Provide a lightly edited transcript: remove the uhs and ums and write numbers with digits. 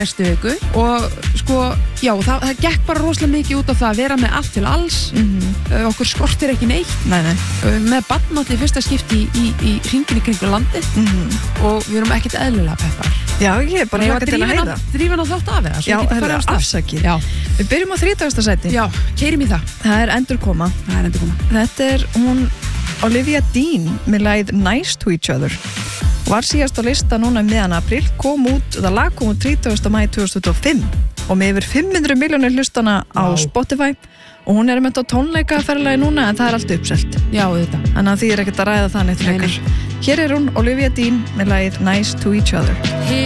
næstu viku og sko, já, það gekk bara rosalega mikið út á það að vera með allt til alls okkur skortir ekki neitt með barn allir fyrsta skipti í hringin í kringu landið og við erum ekkert eðlilega peppar. Já, ég er bara hlakka til að heyra. Drífin á þátt af það. Já, það er afsakið. Já. Við byrjum á 30. sæti. Já, keyrum í það. Það er endurkoma. Þetta er hún Olivia Dean með lagið Nice to Each Other. Var síðast á lista núna meðan apríl, það lag kom út 30. maí 2025 og með yfir 500 milljónir hlustana á Spotify og hún er með á tónleikaferðalagi núna en það er allt uppselt. Já, þetta. Þannig að því er ekkert að ræða það neitt frekar. Hér er hún Olivia Dean með lagið Nice to Each Other.